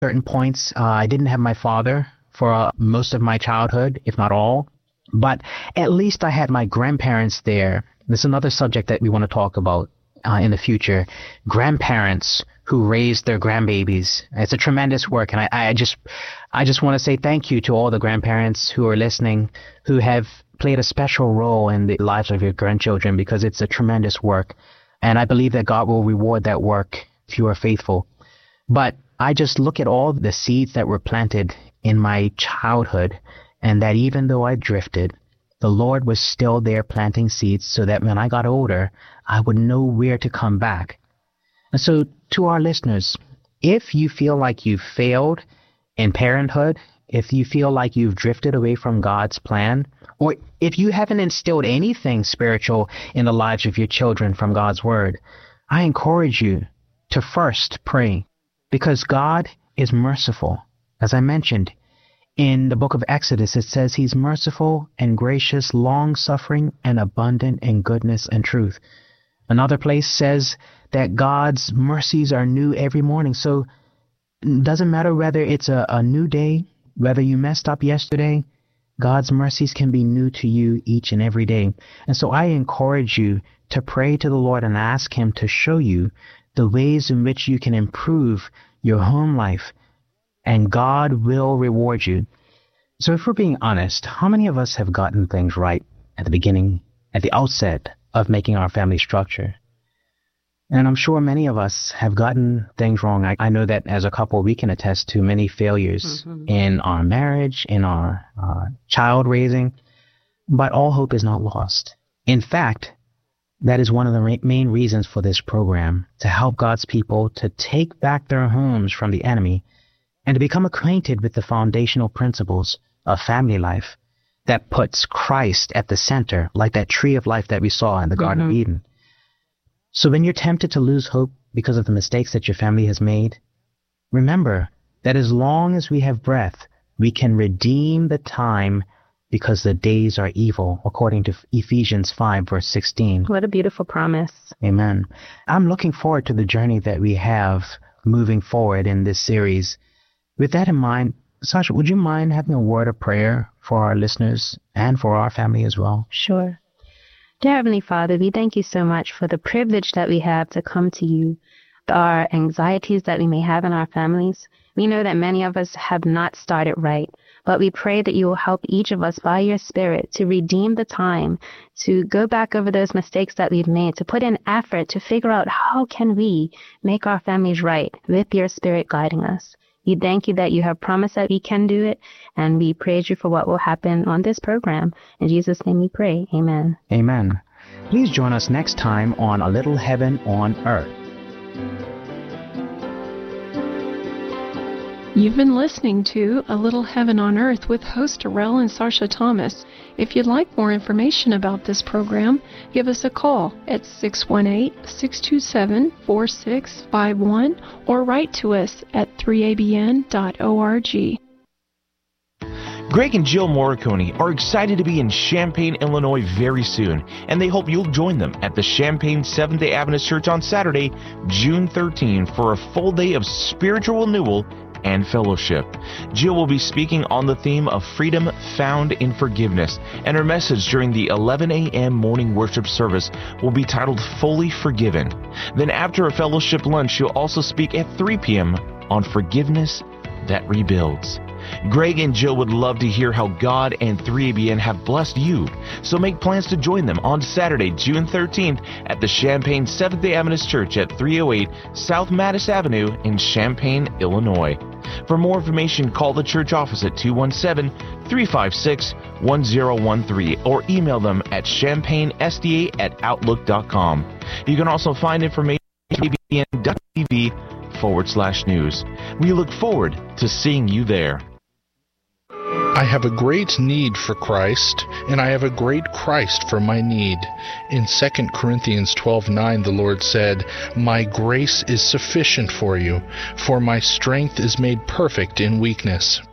certain points. I didn't have my father for most of my childhood, if not all. But at least I had my grandparents there. This is another subject that we want to talk about in the future. Grandparents who raised their grandbabies. It's a tremendous work. And I just want to say thank you to all the grandparents who are listening, who have played a special role in the lives of your grandchildren, because it's a tremendous work. And I believe that God will reward that work if you are faithful. But I just look at all the seeds that were planted in my childhood, and that even though I drifted, the Lord was still there planting seeds so that when I got older, I would know where to come back. And so to our listeners, if you feel like you've failed in parenthood, if you feel like you've drifted away from God's plan, or if you haven't instilled anything spiritual in the lives of your children from God's word, I encourage you to first pray, because God is merciful. As I mentioned, in the book of Exodus, it says he's merciful and gracious, long-suffering, and abundant in goodness and truth. Another place says that God's mercies are new every morning. So it doesn't matter whether it's a new day, whether you messed up yesterday, God's mercies can be new to you each and every day. And so I encourage you to pray to the Lord and ask him to show you the ways in which you can improve your home life, and God will reward you. So if we're being honest, how many of us have gotten things right at the beginning, at the outset of making our family structure? And I'm sure many of us have gotten things wrong. I know that as a couple, we can attest to many failures in our marriage, in our child raising, but all hope is not lost. In fact, that is one of the main reasons for this program, to help God's people to take back their homes from the enemy and to become acquainted with the foundational principles of family life that puts Christ at the center, like that tree of life that we saw in the Garden of Eden. So when you're tempted to lose hope because of the mistakes that your family has made, remember that as long as we have breath, we can redeem the time, because the days are evil, according to Ephesians 5, verse 16. What a beautiful promise. Amen. I'm looking forward to the journey that we have moving forward in this series. With that in mind, Sasha, would you mind having a word of prayer for our listeners and for our family as well? Sure. Dear Heavenly Father, we thank you so much for the privilege that we have to come to you, our anxieties that we may have in our families. We know that many of us have not started right, but we pray that you will help each of us by your Spirit to redeem the time, to go back over those mistakes that we've made, to put in effort to figure out how can we make our families right with your Spirit guiding us. We thank you that you have promised that we can do it, and we praise you for what will happen on this program. In Jesus' name we pray. Amen. Amen. Please join us next time on A Little Heaven on Earth. You've been listening to A Little Heaven on Earth with host Darrell and Sarsha Thomas. If you'd like more information about this program, give us a call at 618-627-4651 or write to us at 3abn.org. Greg and Jill Morricone are excited to be in Champaign, Illinois very soon, and they hope you'll join them at the Champaign Seventh-day Adventist Church on Saturday, June 13, for a full day of spiritual renewal and fellowship. Jill will be speaking on the theme of freedom found in forgiveness, and her message during the 11 a.m. morning worship service will be titled Fully Forgiven. Then after a fellowship lunch, she'll also speak at 3 p.m. on forgiveness that rebuilds. Greg and Jill would love to hear how God and 3ABN have blessed you, so make plans to join them on Saturday, June 13th at the Champaign Seventh-day Adventist Church at 308 South Mattis Avenue in Champaign, Illinois. For more information, call the church office at 217-356-1013 or email them at champaignSDA@outlook.com. You can also find information at abn.tv/news. We look forward to seeing you there. I have a great need for Christ, and I have a great Christ for my need. In 2 Corinthians 12:9, the Lord said, "My grace is sufficient for you, for my strength is made perfect in weakness."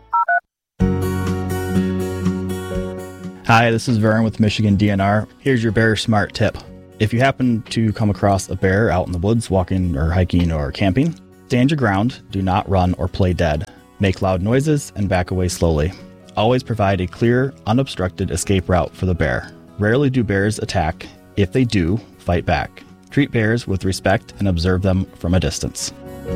Hi, this is Vern with Michigan DNR. Here's your Bear Smart tip. If you happen to come across a bear out in the woods walking or hiking or camping, Stand your ground, do not run or play dead. Make loud noises and back away slowly. Always provide a clear, unobstructed escape route for the bear. Rarely do bears attack. If they do, fight back. Treat bears with respect and observe them from a distance.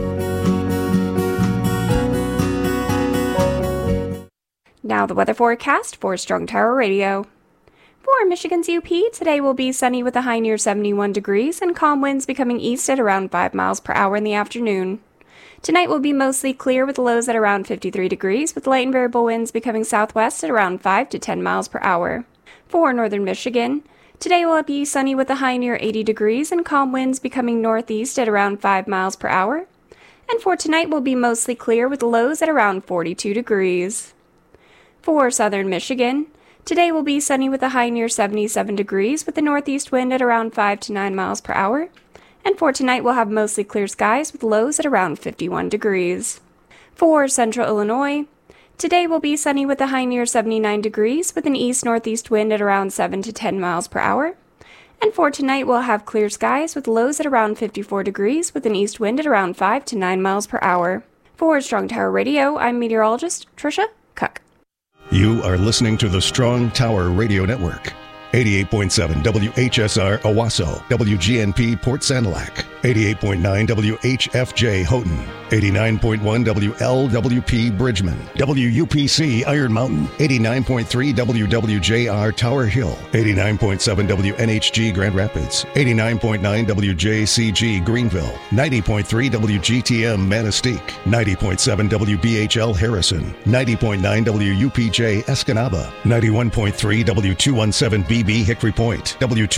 Now the weather forecast for Strong Tower Radio. For Michigan's UP, today will be sunny with a high near 71 degrees and calm winds becoming east at around 5 miles per hour in the afternoon. Tonight will be mostly clear with lows at around 53 degrees, with light and variable winds becoming southwest at around 5 to 10 miles per hour. For northern Michigan, today will be sunny with a high near 80 degrees and calm winds becoming northeast at around 5 miles per hour. And for tonight will be mostly clear with lows at around 42 degrees. For southern Michigan, today will be sunny with a high near 77 degrees with a northeast wind at around 5 to 9 miles per hour. And for tonight, we'll have mostly clear skies with lows at around 51 degrees. For central Illinois, today will be sunny with a high near 79 degrees with an east-northeast wind at around 7 to 10 miles per hour. And for tonight, we'll have clear skies with lows at around 54 degrees with an east wind at around 5 to 9 miles per hour. For Strong Tower Radio, I'm meteorologist Trisha Cook. You are listening to the Strong Tower Radio Network. 88.7 WHSR Owasso, WGNP Port Sanilac, 88.9 WHFJ Houghton, 89.1 WLWP Bridgman, WUPC Iron Mountain, 89.3 WWJR Tower Hill, 89.7 WNHG Grand Rapids, 89.9 WJCG Greenville, 90.3 WGTM Manistee, 90.7 WBHL Harrison, 90.9 WUPJ Escanaba, 91.3 W217B Hickory Point,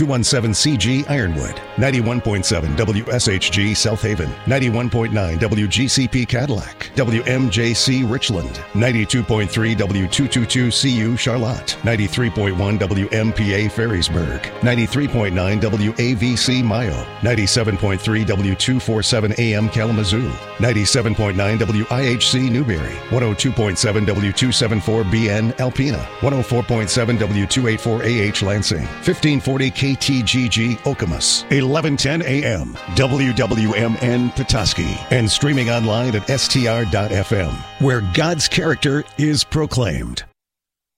W217CG Ironwood, 91.7 WSHG South Haven, 91.9 WGCP Cadillac, WMJC Richland, 92.3 W222CU Charlotte, 93.1 WMPA Ferrisburg, 93.9 WAVC Mayo, 97.3 W247 AM Kalamazoo, 97.9 WIHC Newberry, 102.7 W274BN Alpena, 104.7 W284AH Lansing, 1540 KTGG Okemos, 1110 AM, WWMN Petoskey, and streaming online at str.fm, where God's character is proclaimed.